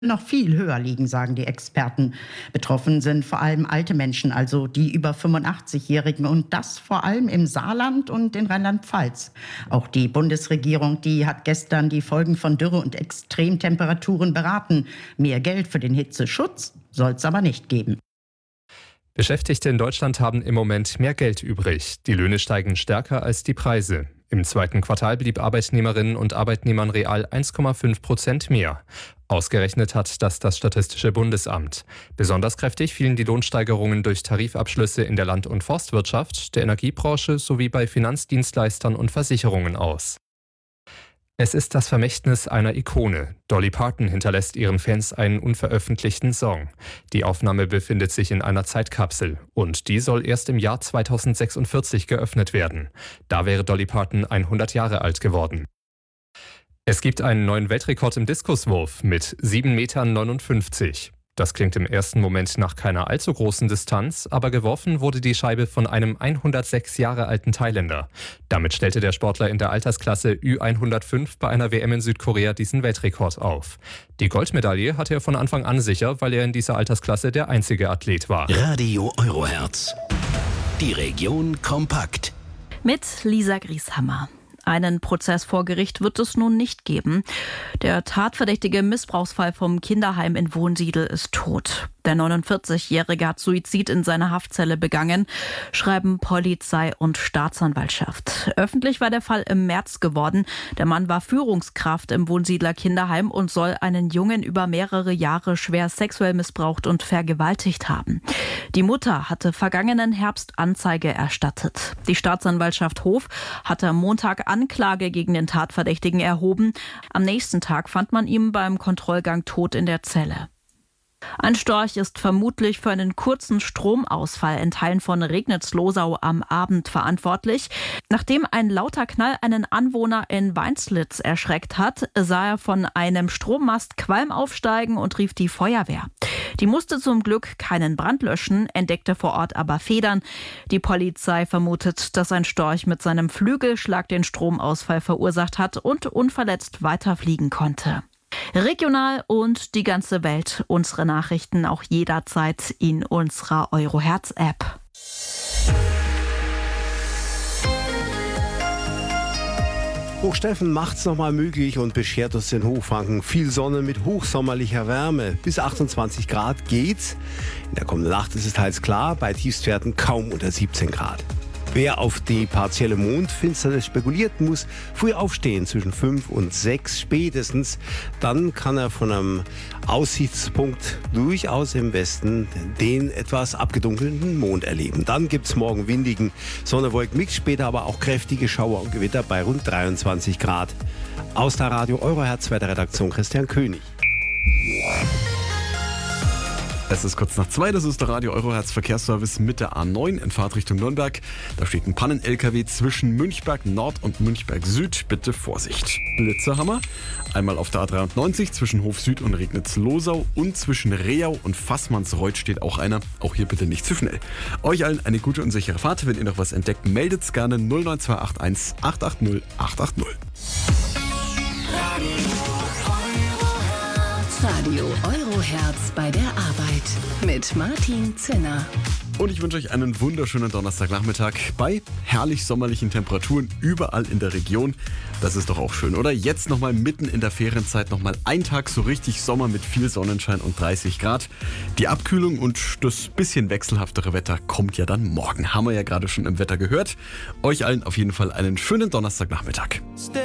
noch viel höher liegen, sagen die Experten. Betroffen sind vor allem alte Menschen, also die über 85-Jährigen, und das vor allem im Saarland und in Rheinland-Pfalz. Auch die Bundesregierung, die hat gestern die Folgen von Dürre und Extremtemperaturen beraten. Mehr Geld für den Hitzeschutz soll es aber nicht geben. Beschäftigte in Deutschland haben im Moment mehr Geld übrig. Die Löhne steigen stärker als die Preise. Im zweiten Quartal blieb Arbeitnehmerinnen und Arbeitnehmern real 1,5% mehr. Ausgerechnet hat das Statistische Bundesamt. Besonders kräftig fielen die Lohnsteigerungen durch Tarifabschlüsse in der Land- und Forstwirtschaft, der Energiebranche sowie bei Finanzdienstleistern und Versicherungen aus. Es ist das Vermächtnis einer Ikone. Dolly Parton hinterlässt ihren Fans einen unveröffentlichten Song. Die Aufnahme befindet sich in einer Zeitkapsel und die soll erst im Jahr 2046 geöffnet werden. Da wäre Dolly Parton 100 Jahre alt geworden. Es gibt einen neuen Weltrekord im Diskuswurf mit 7,59 Metern. Das klingt im ersten Moment nach keiner allzu großen Distanz, aber geworfen wurde die Scheibe von einem 106 Jahre alten Thailänder. Damit stellte der Sportler in der Altersklasse Ü105 bei einer WM in Südkorea diesen Weltrekord auf. Die Goldmedaille hatte er von Anfang an sicher, weil er in dieser Altersklasse der einzige Athlet war. Radio Eurohertz. Die Region kompakt. Mit Lisa Grieshammer. Einen Prozess vor Gericht wird es nun nicht geben. Der tatverdächtige Missbrauchsfall vom Kinderheim in Wunsiedel ist tot. Der 49-Jährige hat Suizid in seiner Haftzelle begangen, schreiben Polizei und Staatsanwaltschaft. Öffentlich war der Fall im März geworden. Der Mann war Führungskraft im Wunsiedler Kinderheim und soll einen Jungen über mehrere Jahre schwer sexuell missbraucht und vergewaltigt haben. Die Mutter hatte vergangenen Herbst Anzeige erstattet. Die Staatsanwaltschaft Hof hatte am Montag Anklage gegen den Tatverdächtigen erhoben. Am nächsten Tag fand man ihn beim Kontrollgang tot in der Zelle. Ein Storch ist vermutlich für einen kurzen Stromausfall in Teilen von Regnitz-Losau am Abend verantwortlich. Nachdem ein lauter Knall einen Anwohner in Weinslitz erschreckt hat, sah er von einem Strommast Qualm aufsteigen und rief die Feuerwehr. Die musste zum Glück keinen Brand löschen, entdeckte vor Ort aber Federn. Die Polizei vermutet, dass ein Storch mit seinem Flügelschlag den Stromausfall verursacht hat und unverletzt weiterfliegen konnte. Regional und die ganze Welt. Unsere Nachrichten auch jederzeit in unserer Eurohertz-App. Hochsteffen macht's nochmal möglich und beschert uns den Hochfranken viel Sonne mit hochsommerlicher Wärme. Bis 28 Grad geht's. In der kommenden Nacht ist es teils klar, bei Tiefstwerten kaum unter 17 Grad. Wer auf die partielle Mondfinsternis spekuliert, muss früh aufstehen, zwischen 5 und 6 spätestens. Dann kann er von einem Aussichtspunkt durchaus im Westen den etwas abgedunkelten Mond erleben. Dann gibt's morgen windigen Sonne-Wolken-Mix, später aber auch kräftige Schauer und Gewitter bei rund 23 Grad. Aus der Radio Eurohertz Wetterredaktion Christian König. Es ist kurz nach 2, das ist der Radio Eurohertz Verkehrsservice mit der A9 in Fahrtrichtung Nürnberg. Da steht ein Pannen-LKW zwischen Münchberg Nord und Münchberg Süd. Bitte Vorsicht. Blitzerhammer. Einmal auf der A93 zwischen Hof Süd und Regnitz-Losau und zwischen Rehau und Fassmannsreuth steht auch einer. Auch hier bitte nicht zu schnell. Euch allen eine gute und sichere Fahrt. Wenn ihr noch was entdeckt, meldet's gerne 09281 880 880. Radio Eurohertz bei der Arbeit mit Martin Zinner. Und ich wünsche euch einen wunderschönen Donnerstagnachmittag bei herrlich sommerlichen Temperaturen überall in der Region. Das ist doch auch schön, oder? Jetzt nochmal mitten in der Ferienzeit nochmal ein Tag so richtig Sommer mit viel Sonnenschein und 30 Grad. Die Abkühlung und das bisschen wechselhaftere Wetter kommt ja dann morgen. Haben wir ja gerade schon im Wetter gehört. Euch allen auf jeden Fall einen schönen Donnerstagnachmittag.